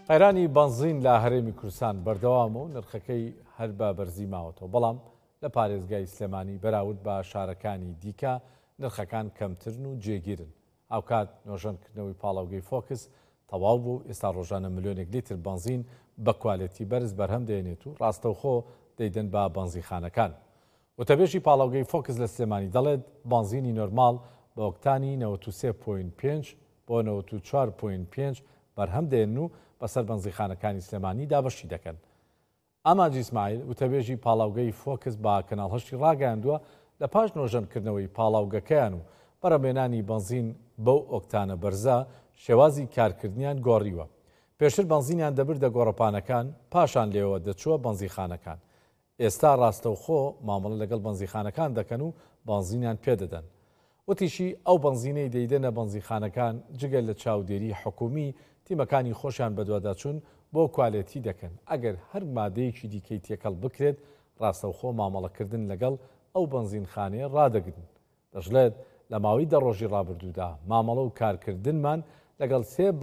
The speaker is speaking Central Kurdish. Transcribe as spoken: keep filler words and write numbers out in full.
قەیرانی بنزین لە هەرێمی کوردستان بەردەوامە و نرخەکەی هەر بە بەرزی ماوەتەوە، بەڵام لە پارێزگای سلێمانی بەراورد بە شارەکانی دیکە نرخەکان کەمترن و جێگیرن. ئاوکات نۆژەنکردنەوەی پاڵاوگەی فۆکس تەواو بوو، ئێستا ڕۆژانە ملیۆنێک لیتر بنزین بە کوالێتی بەرز بەرهەم دێنێت و ڕاستەوخۆ دەیدەن بە بنزینخانەکان. وتەبێژی پاڵاوگەی فۆکس لە سلێمانی دەڵێت بنزینی نۆرماڵ بە ئۆکتانی نەوەت و سێ پۆینت پێنج بۆ نەوەت و چوار پۆینت پێنج بەرهەم دێن و بەسەر بنزینخانەکانی سلێمانی دابەشی دەکەن. ئاماجی ئیسماعیل وتەبێژی پاڵاوگەی فۆکس با کەناڵ هەشتی ڕاگەیاندووە لە پاش نۆژەنکردنەوەی پاڵاوگەکەیان و بەڕەمێنانی بنزین بەو ئۆکتانە بەرزە شێوازی کارکردنیان گۆڕیوە. پێشتر بنزینیان دەبردە گۆڕەپانەکان، پاشان لێەوە دەچووە بنزینخانەکان. ئێستا ڕاستەوخۆ مامەڵە لەگەڵ بنزینخانەکان دەکەن و بنزینیان پێدەدەن. وتیشی ئەو بنزینەی دەیدەنە بنزینخانەکان جگەل لە چاودێری حکومی تیمەکانی خۆشیان بەدواداچوون بۆ کوالێتی دەکەن. ئەگەر هەر مادەیەکی دیکەی تێکەڵ بکرێت ڕاستەوخۆ مامەڵەکردن لەگەڵ ئەو بنزینخانەیە ڕادەگرن. دەژڵێت لە ماوەی دە ڕۆژی ڕابردوودا مامەڵە و کارکردنمان لەگەڵ سێ